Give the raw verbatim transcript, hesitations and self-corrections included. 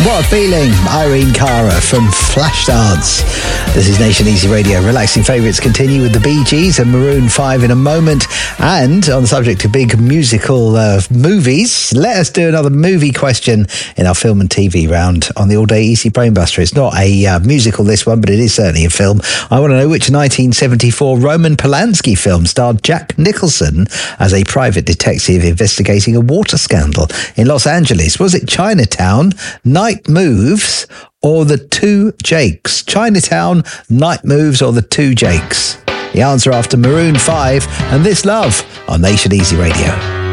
What a feeling. Irene Cara from Flashdance. This is Nation Easy Radio. Relaxing favourites continue with the Bee Gees and Maroon five in a moment. And on the subject of big musical uh, movies, let us do another movie question in our film and T V round on the All Day Easy Brainbuster. It's not a uh, musical, this one, but it is certainly a film. I want to know which nineteen seventy-four Roman Polanski film starred Jack Nicholson as a private detective investigating a water scandal in Los Angeles. Was it Chinatown, Night Moves, or The Two Jakes? Chinatown, Night Moves, or The Two Jakes? The answer after Maroon five and This Love on Nation Easy Radio.